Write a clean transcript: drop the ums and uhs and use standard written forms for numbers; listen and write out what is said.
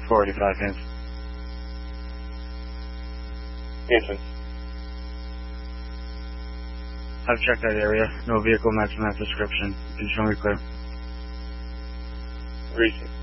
485 hands. Entrance. I've checked that area. No vehicle matching that description. Can you show me clear? Recent.